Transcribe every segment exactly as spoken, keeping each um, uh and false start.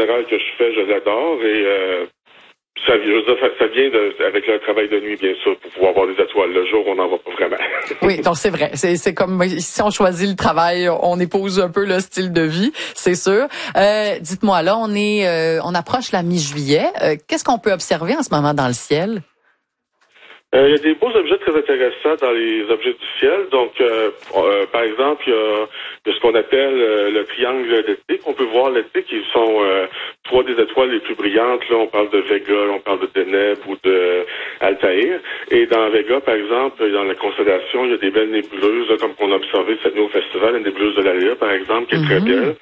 général que je fais, je l'adore et euh, ça, je veux dire, ça, ça vient de, avec le travail de nuit, bien sûr, pour pouvoir voir des étoiles. Le jour, on n'en voit pas vraiment. Oui, donc c'est vrai. C'est, c'est comme si on choisit le travail, on épouse un peu le style de vie, c'est sûr. Euh, dites-moi, là, on est, euh, on approche la mi-juillet. Euh, qu'est-ce qu'on peut observer en ce moment dans le ciel? Euh, il y a des beaux objets très intéressants dans les objets du ciel. Donc, euh, euh, par exemple, il y a, il y a ce qu'on appelle euh, le triangle d'été qu'on peut voir l'été, qui sont euh, trois des étoiles les plus brillantes. Là, on parle de Vega, on parle de Deneb ou de Altaïr. Et dans Vega, par exemple, dans la constellation, il y a des belles nébuleuses, là, comme qu'on a observé cette nuit au festival, la nébuleuse de l'Aléa, par exemple, qui est mm-hmm. très belle.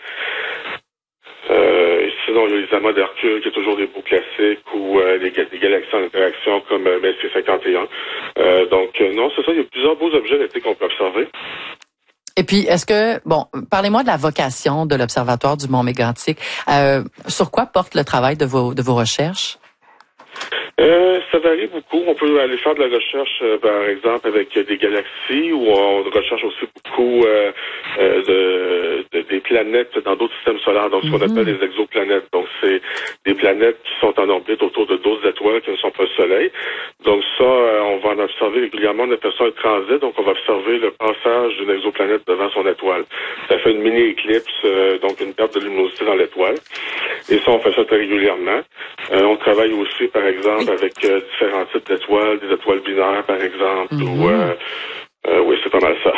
Euh, sinon, il y a les amas d'Hercule, qui est toujours des beaux classiques, ou euh, les, les galaxies en interaction comme euh, Messier cinquante et un. Euh, donc, euh, non, c'est ça, il y a plusieurs beaux objets l'été qu'on peut observer. Et puis, est-ce que, bon, parlez-moi de la vocation de l'Observatoire du Mont Mégantic. Euh, sur quoi porte le travail de vos, de vos recherches? Euh, ça varie beaucoup. On peut aller faire de la recherche, euh, par exemple, avec des galaxies, où on recherche aussi beaucoup euh, euh, de, de, des planètes dans d'autres systèmes solaires, donc ce qu'on appelle les exoplanètes. Donc, c'est des planètes qui sont en orbite autour de d'autres étoiles qui ne sont pas le Soleil. Donc, ça, euh, on va en observer régulièrement. On appelle ça un transit. Donc, on va observer le passage d'une exoplanète devant son étoile. Ça fait une mini-éclipse, euh, donc une perte de luminosité dans l'étoile. Et ça, on fait ça très régulièrement. Euh, on travaille aussi, par exemple, avec euh, différents types d'étoiles, des étoiles binaires, par exemple, mm-hmm. ou euh, euh, oui, c'est pas mal ça.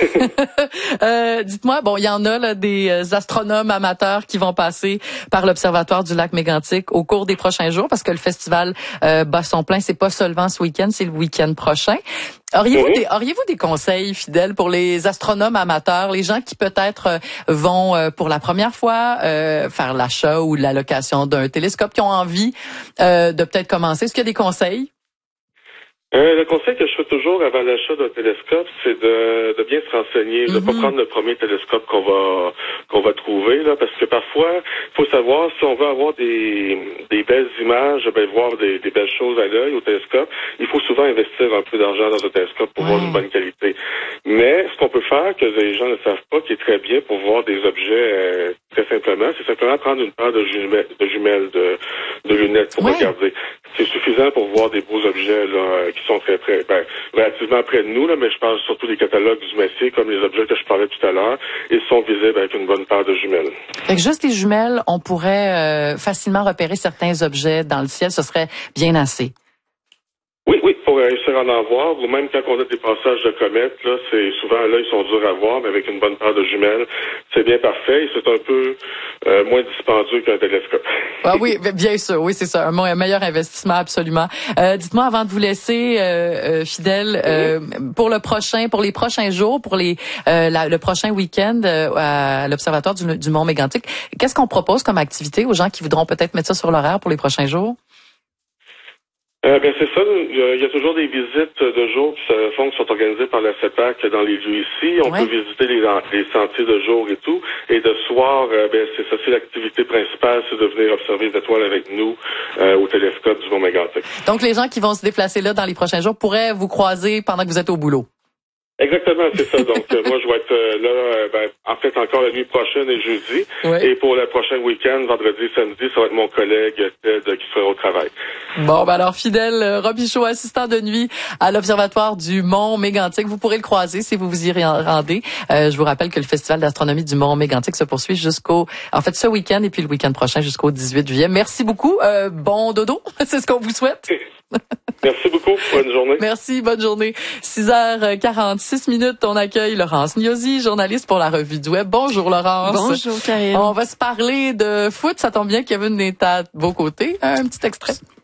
euh, dites-moi, bon, il y en a là, des astronomes amateurs qui vont passer par l'Observatoire du lac Mégantic au cours des prochains jours, parce que le festival euh, bat son plein, c'est pas seulement ce week-end, c'est le week-end prochain. Auriez-vous, mm-hmm. des, auriez-vous des conseils fidèles pour les astronomes amateurs, les gens qui peut-être euh, vont euh, pour la première fois euh, faire l'achat ou la location d'un télescope, qui ont envie euh, de peut-être commencer? Est-ce qu'il y a des conseils? Euh, le conseil que je fais toujours avant l'achat d'un télescope, c'est de, de bien se renseigner, de ne mm-hmm. pas prendre le premier télescope qu'on va qu'on va trouver, là, parce que parfois, il faut savoir, si on veut avoir des, des belles images, ben voir des, des belles choses à l'œil au télescope, il faut souvent investir un peu d'argent dans un télescope pour mm. voir une bonne qualité. Mais ce qu'on peut faire, que les gens ne savent pas, qui est très bien pour voir des objets euh, très simplement, c'est simplement prendre une paire de jumelles, de, jumelles, de, de lunettes pour ouais. regarder. C'est suffisant pour voir des beaux objets là, qui sont très près, ben, relativement près de nous, là, mais je parle surtout des catalogues du Messier, comme les objets que je parlais tout à l'heure, ils sont visibles avec une bonne paire de jumelles. Avec juste des jumelles, on pourrait euh, facilement repérer certains objets dans le ciel, ce serait bien assez. Oui, oui, pour réussir à en voir, ou même quand on a des passages de comètes, là, c'est souvent là, ils sont durs à voir, mais avec une bonne paire de jumelles, c'est bien parfait et c'est un peu euh, moins dispendieux qu'un télescope. Ah oui, bien sûr, oui, c'est ça, un meilleur investissement, absolument. Euh, dites-moi, avant de vous laisser, euh, euh, Fidèle, euh, mm-hmm. pour le prochain, pour les prochains jours, pour les euh, la, le prochain week-end euh, à l'Observatoire du, du Mont Mégantic, qu'est-ce qu'on propose comme activité aux gens qui voudront peut-être mettre ça sur l'horaire pour les prochains jours? Euh, bien, c'est ça. Il y a toujours des visites de jour qui se font, qui sont organisées par la CEPAC dans les lieux ici. On ouais. peut visiter les, les sentiers de jour et tout. Et de soir, euh, ben, c'est ça, c'est l'activité principale, c'est de venir observer les étoiles avec nous euh, au télescope du Mont Mégantic. Donc, les gens qui vont se déplacer là dans les prochains jours pourraient vous croiser pendant que vous êtes au boulot. Exactement, c'est ça. Donc, euh, moi, je vais être euh, là, euh, ben, en fait, encore la nuit prochaine et jeudi. Oui. Et pour le prochain week-end, vendredi et samedi, ça va être mon collègue Ted qui sera au travail. Bon, ben alors, Fidèle Robichaud, assistant de nuit à l'Observatoire du Mont Mégantic. Vous pourrez le croiser si vous vous y rendez. Euh, je vous rappelle que le Festival d'astronomie du Mont Mégantic se poursuit jusqu'au, en fait, ce week-end et puis le week-end prochain jusqu'au dix-huit juillet. Merci beaucoup. Euh, bon dodo. C'est ce qu'on vous souhaite. Merci beaucoup. Bonne journée. Merci. Bonne journée. six heures quarante-six minutes. On accueille Laurence Gnosi, journaliste pour la Revue du Web. Bonjour, Laurence. Bonjour, Karine. On va se parler de foot. Ça tombe bien, Kevin est à vos côtés. Un petit extrait.